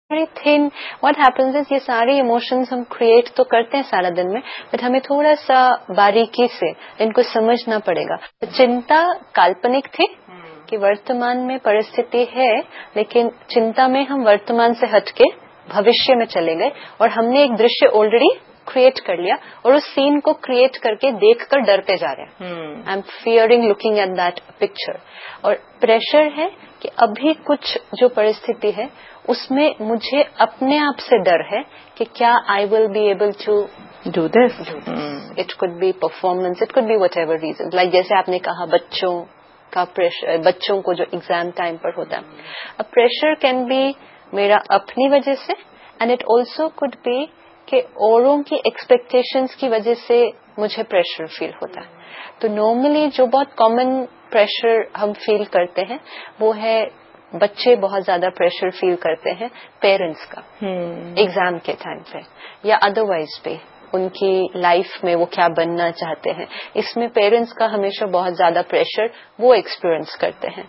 Thin what happens is ये सारे emotions हम क्रिएट तो करते हैं सारा दिन में, बट हमें थोड़ा सा बारीकी से इनको समझना पड़ेगा. चिंता काल्पनिक थी कि वर्तमान में परिस्थिति है, लेकिन चिंता में हम वर्तमान से हटके भविष्य में चले गए और हमने एक दृश्य ऑलरेडी क्रिएट कर लिया और उस सीन को क्रिएट करके देखकर डरते जा रहे हैं. I am fearing looking at that picture. और प्रेशर है कि अभी कुछ जो परिस्थिति है उसमें मुझे अपने आप से डर है कि क्या I will be able to do this. It could be performance, it could be what ever reason. Like जैसे आपने कहा बच्चों का प्रेशर, बच्चों को जो एग्जाम टाइम पर होता है. अब प्रेशर कैन बी मेरा अपनी वजह से, and it also could be कि औरों की एक्सपेक्टेशंस की वजह से मुझे प्रेशर फील होता है. तो नॉर्मली जो बहुत कॉमन प्रेशर हम फील करते हैं वो है, बच्चे बहुत ज्यादा प्रेशर फील करते हैं पेरेंट्स का एग्जाम के टाइम पे या अदरवाइज पे उनकी लाइफ में वो क्या बनना चाहते हैं, इसमें पेरेंट्स का हमेशा बहुत ज्यादा प्रेशर वो एक्सपीरियंस करते हैं.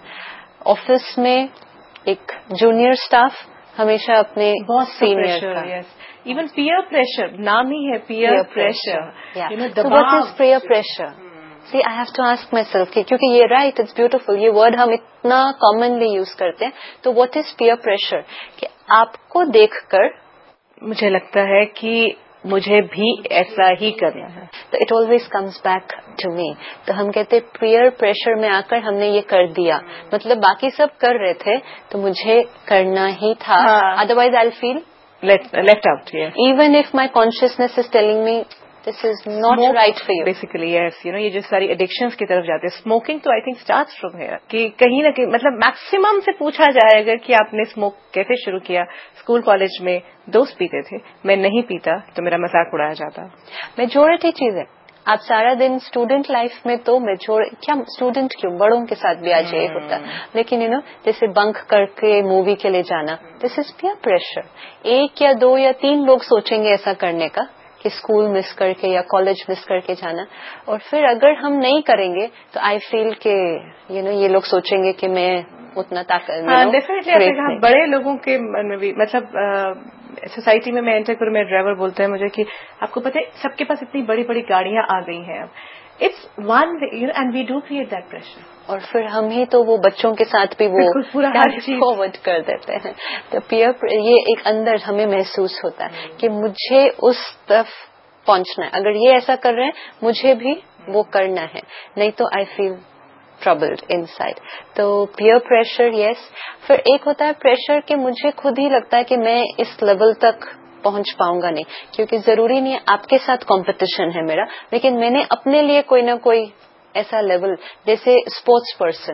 ऑफिस में एक जूनियर स्टाफ हमेशा अपने सीनियर का, इवन पीयर प्रेशर, नाम ही है peer pressure. So what is peer pressure? See, I have to ask myself कि क्योंकि ये right, it's beautiful, ये word हम इतना commonly use करते हैं. तो what is peer pressure? कि आपको देखकर मुझे लगता है कि मुझे भी ऐसा ही करना है. तो it always comes back to me. तो हम कहते हैं peer pressure में आकर हमने ये कर दिया, मतलब बाकी सब कर रहे थे तो मुझे करना ही था. Otherwise I'll feel left out. Yeah. Even if my consciousness is telling me this is not right for you. Basically, yes. ये जो सारी addictions की तरफ जाते हैं, स्मोकिंग तो I think starts from here. कि कहीं ना कहीं मतलब मैक्सिमम से पूछा जाए अगर कि आपने स्मोक कैसे शुरू किया, स्कूल कॉलेज में दोस्त पीते थे, मैं नहीं पीता तो मेरा मजाक उड़ाया जाता. मेजोरिटी चीजें आप सारा दिन स्टूडेंट लाइफ में तो क्या स्टूडेंट क्यों, बड़ों के साथ भी आज ये होता है. लेकिन जैसे बंक करके मूवी के लिए जाना, दिस इज पीयर प्रेशर. एक या दो या तीन लोग सोचेंगे ऐसा करने का कि स्कूल मिस करके या कॉलेज मिस करके जाना, और फिर अगर हम नहीं करेंगे तो आई फील के ये लोग सोचेंगे कि मैं उतना ताकत. डेफिनेटली बड़े लोगों के मन में भी, मतलब सोसाइटी में मैं एंटर करूं, मेरे ड्राइवर बोलते हैं मुझे कि आपको पता है सबके पास इतनी बड़ी बड़ी गाड़ियां आ गई हैं अब. It's one way and we do create that pressure. और फिर हम ही तो वो बच्चों के साथ भी वो पूरा फॉरवर्ड कर देते हैं. तो पीयर ये एक अंदर हमें महसूस होता है कि मुझे उस तरफ पहुंचना है, अगर ये ऐसा कर रहे हैं मुझे भी वो करना है, नहीं तो आई फील troubled inside. तो peer pressure yes. फिर एक होता है प्रेशर कि मुझे खुद ही लगता है कि मैं इस लेवल तक पहुंच पाऊंगा नहीं, क्योंकि जरूरी नहीं है आपके साथ कंपटीशन है मेरा, लेकिन मैंने अपने लिए कोई ना कोई ऐसा लेवल, जैसे स्पोर्ट्स पर्सन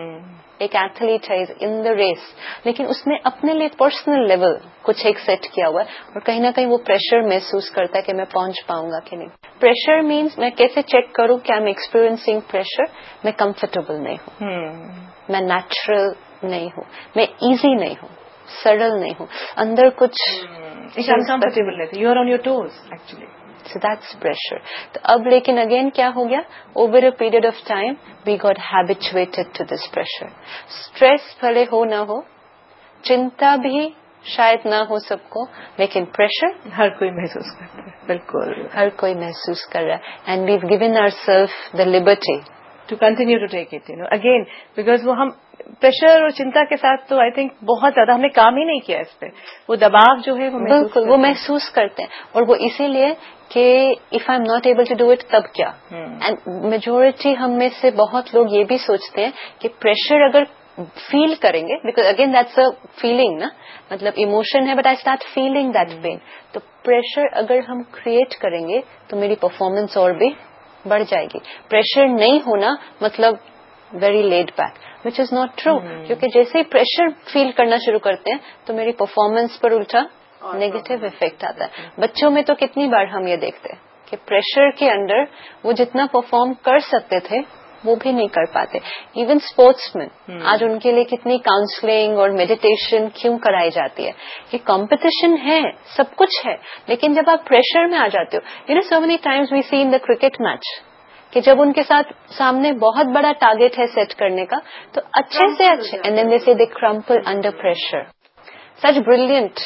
एक एथलीट है इन द रेस, लेकिन उसने अपने लिए पर्सनल लेवल कुछ एक सेट किया हुआ है और कहीं ना कहीं वो प्रेशर महसूस करता है कि मैं पहुंच पाऊंगा कि नहीं. प्रेशर मीन्स मैं कैसे चेक करूं कि आई एम एक्सपीरियंसिंग प्रेशर. मैं कंफर्टेबल नहीं हूं, मैं नेचुरल नहीं हूं, मैं इजी नहीं हूं, सरल नहीं हूं, अंदर कुछ अनकंफर्टेबल है, you are on your toes actually. So that's pressure. तो अब लेकिन अगेन क्या हो गया, over a period of time we got habituated to this pressure. Stress भले हो ना हो, चिंता भी शायद ना हो सबको, लेकिन प्रेशर हर कोई महसूस करता है. बिल्कुल हर कोई महसूस कर रहा है. And we've given ourselves the liberty to continue to take it, again because वो हम प्रेशर और चिंता के साथ तो आई थिंक बहुत ज्यादा हमने काम ही नहीं किया इस पे. वो दबाव जो है वो बिल्कुल वो महसूस करते हैं, और वो इसीलिए कि if I am not able to do it तब क्या. एंड मेजोरिटी हम में से बहुत लोग ये भी सोचते हैं कि प्रेशर अगर फील करेंगे, because again that's a feeling ना, मतलब इमोशन है but I start feeling that pain. तो प्रेशर अगर हम क्रिएट करेंगे तो मेरी परफॉर्मेंस और भी बढ़ जाएगी. प्रेशर नहीं होना मतलब very laid back, which is not true. क्योंकि जैसे ही प्रेशर फील करना शुरू करते हैं तो मेरी परफॉर्मेंस पर उल्टा नेगेटिव इफेक्ट आता है. बच्चों में तो कितनी बार हम ये देखते हैं कि प्रेशर के अंडर वो जितना परफॉर्म कर सकते थे वो भी नहीं कर पाते. इवन स्पोर्ट्समैन आज उनके लिए कितनी काउंसलिंग और मेडिटेशन क्यों कराई जाती है कि कंपटीशन है, सब कुछ है, लेकिन जब आप प्रेशर में आ जाते हो, so many times we C in the cricket match कि जब उनके साथ सामने बहुत बड़ा टारगेट है सेट करने का तो अच्छे से अच्छे, एंड देन दे से दे क्रम्पल अंडर प्रेशर. सच ब्रिलियंट